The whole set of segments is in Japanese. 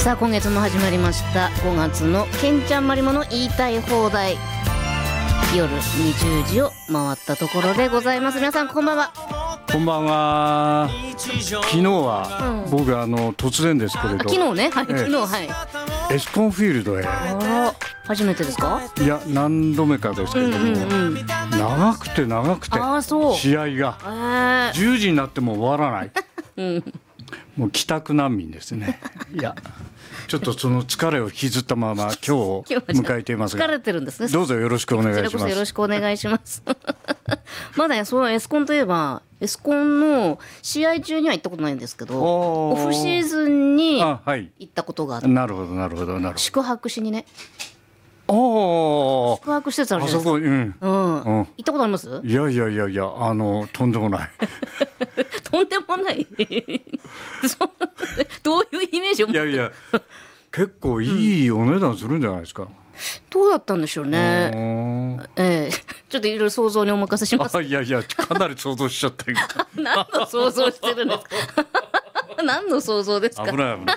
さあ今月も始まりました5月のけんちゃんまりもの言いたい放題、夜20時を回ったところでございます。皆さんこんばんは。 こんばんは。昨日は、僕突然ですけれど、 昨日ね、はい、昨日、はい、 エスコンフィールドへ。 初めてですか？ いや何度目かですけども、長くて試合が10時になっても終わらない、もう帰宅難民ですね。いやちょっとその疲れを引きずったまま今日を迎えていますが、 疲れてるんですね。 どうぞよろしくお願いします。 こちらこそよろしくお願いします。まだそのエスコンといえばエスコンの試合中には行ったことないんですけど、オフシーズンに行ったことがあって、 なるほどなるほどなるほど。 宿泊しにね。 宿泊施設あるじゃないですか。行ったことあります？ いやとんでもない。 とんでもないどういうイメージを持ってる？ いや結構いいお値段するんじゃないですか。 どうだったんでしょうね。ちょっといろいろ想像にお任せします。 いやかなり想像しちゃったよ。 何の想像してるんですか？何の想像ですか？ 危ない、はい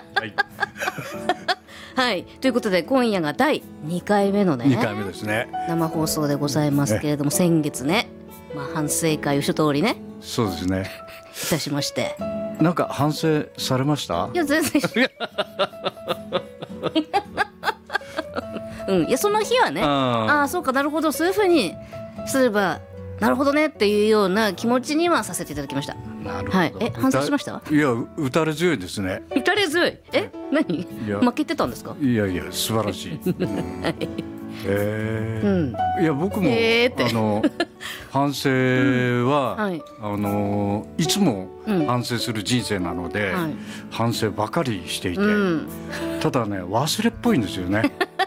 はい、ということで今夜が第2回目のね、 2回目ですね、 生放送でございますけれども、先月ね、反省会を一通りね、 そうですね、 いたしまして、 なんか反省されました？ いや全然いやその日はね、そうかなるほど、そういうふうにすればなるほどねっていうような気持ちにはさせていただきました。 なるほど、はい、 反省しました？ いや打たれ強いですね。 打たれ強い？何？負けてたんですか？ いや素晴らしい。いや僕も、反省は、いつも反省する人生なので、反省ばかりしていて、ただね忘れっぽいんですよね。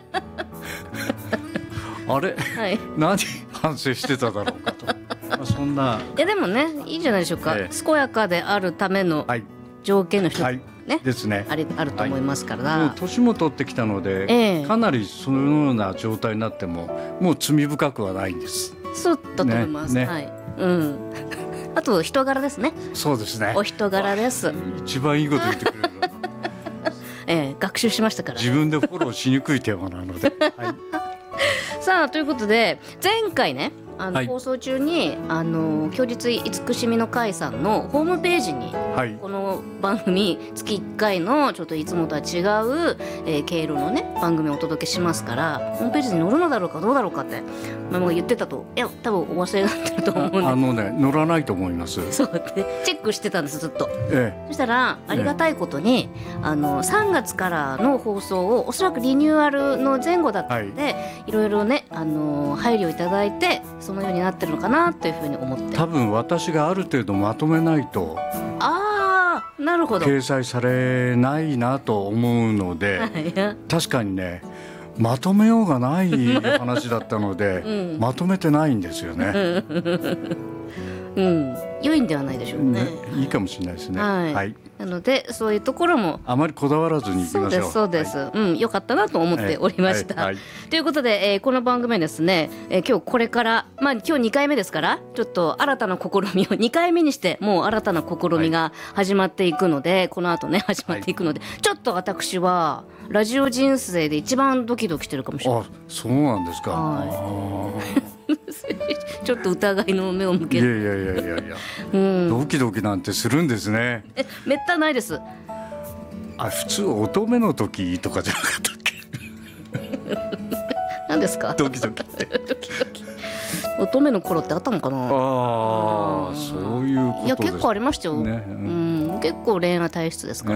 あれ、何反省してただろうかと。そんな。 でもねいいじゃないでしょうか。健やかであるための条件の一つね、 ですね、 あると思いますから。 もう年も取ってきたので、かなりそのような状態になってももう罪深くはないんです。 そうだと思います。あと人柄ですね。 そうですね。 お人柄です。 一番いいこと言ってくれる。 学習しましたから。 自分でフォローしにくいテーマなので。 さあということで前回ね放送中に共立慈しみの会さんのホームページに、この番組月1回のちょっといつもとは違う、経路のね番組をお届けしますから、ホームページに載るのだろうかどうだろうかってママが言ってたと。いや多分お忘れになってると思うんで、 載らないと思います。 そうでチェックしてたんですずっと。そしたらありがたいことに、3月からの放送をおそらくリニューアルの前後だったので、いろいろね配慮いただいてそのようになってるのかなというふうに思って、 多分私がある程度まとめないとなるほど掲載されないなと思うので、確かにねまとめようがない話だったので、まとめてないんですよね。 良いんではないでしょうね。 いいかもしれないですね。 なのでそういうところもあまりこだわらずにいきましょう。 そうです、よかったなと思っておりました。ということで、この番組はですね、今日これから、今日2回目ですからちょっと新たな試みを2回目にしてもう新たな試みが始まっていくので、この後ね始まっていくので、ちょっと私はラジオ人生で一番ドキドキしてるかもしれない。 そうなんですか。 ちょっと疑いの目を向ける。 いや、ドキドキなんてするんですね。 めったないです。 普通乙女の時とかじゃなかったっけ？ 何ですか？ ドキドキって。 乙女の頃ってあったのかな。 そういうことです。 いや結構ありましたよ。結構恋愛体質ですから。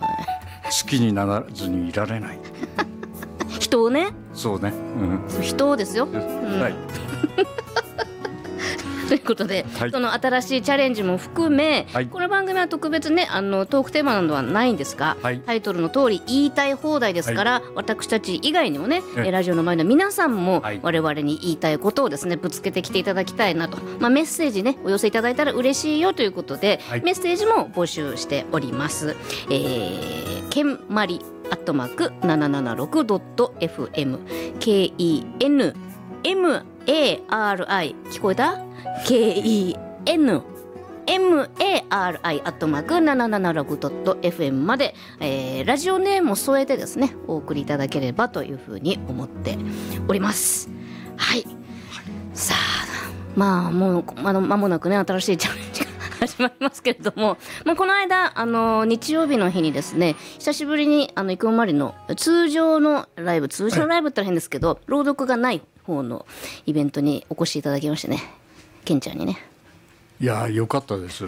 好きにならずにいられない。 人をね。 そうね。 人ですよ。ということで、その新しいチャレンジも含め、この番組は特別ねトークテーマなどはないんですが、タイトルの通り言いたい放題ですから、私たち以外にもね、ラジオの前の皆さんも我々に言いたいことをですねぶつけてきていただきたいなと、メッセージねお寄せいただいたら嬉しいよということで、メッセージも募集しております。けんまり@776.fm KENMARI 聞こえた？KENMARI mari@776.fm まで、ラジオネームを添えてですねお送りいただければというふうに思っております。はい、さあまあもう間もなくね新しいチャレンジが始まりますけれども、この間日曜日の日にですね久しぶりに生駒まりの通常のライブって言ったら変ですけど、朗読がない方のイベントにお越しいただきましてね、ケンちゃんにね。 いや良かったです。ち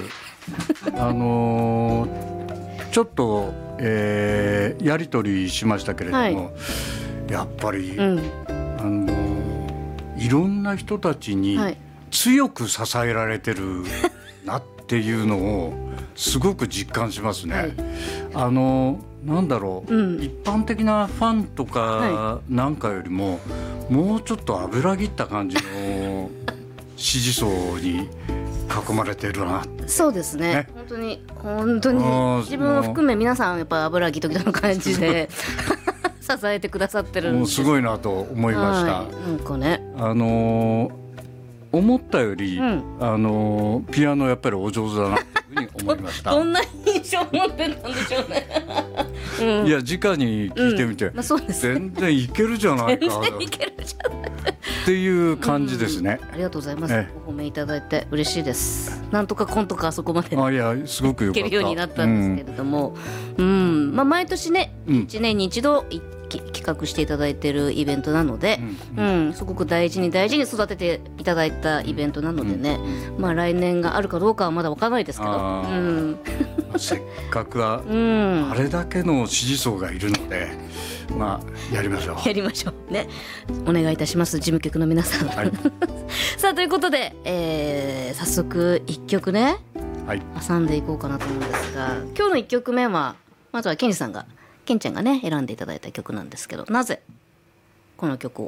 ょっと、やり取りしましたけれども、はい、やっぱり、いろんな人たちに強く支えられてるなっていうのをすごく実感しますね。はい、なんだろう、一般的なファンとかなんかよりも、もうちょっと油切った感じの支持層に囲まれてるな。 そうですね。本当に自分を含め皆さんやっぱ油ギトギトの感じで支えてくださってるんです。 すごいなと思いました。 なんかね。 思ったより、ピアノやっぱりお上手だなというふうに思いました。 どんな印象を持ってたんでしょうね。 いや直に聞いてみて、全然いけるじゃないか。 全然いけるじゃないっていう感じですね。 ありがとうございます。お褒めいただいて嬉しいです。なんとかコントかあそこまで。 いやすごくよかった。いけるようになったんですけれども、毎年ね1年に一度企画していただいているイベントなので、すごく大事に育てていただいたイベントなのでね、来年があるかどうかはまだ分からないですけど、 せっかくはあれだけの支持層がいるので、やりましょうね。お願いいたします、事務局の皆さん。はい、さあということで、早速1曲ね、挟んでいこうかなと思うんですが、今日の1曲目はまずはケンちゃんがね選んでいただいた曲なんですけど、なぜこの曲を？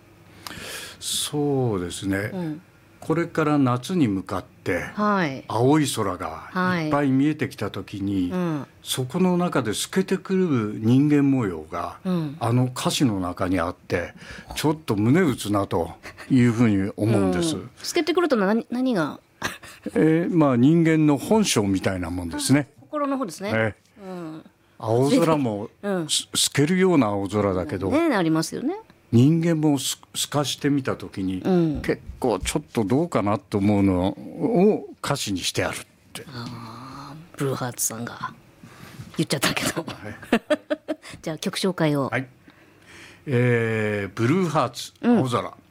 そうですね、これから夏に向かって青い空がいっぱい見えてきた時に、そこの中で透けてくる人間模様が、歌詞の中にあってちょっと胸打つなというふうに思うんです。 透けてくると何が人間の本性みたいなもんですね。 心の方ですね。 青空も透けるような青空だけど、 ありますよね。 人間も透かしてみた時に、結構ちょっとどうかなと思うのを歌詞にしてあるって。 ブルーハーツさんが言っちゃったけど、じゃあ曲紹介を。 ブルーハーツ、青空。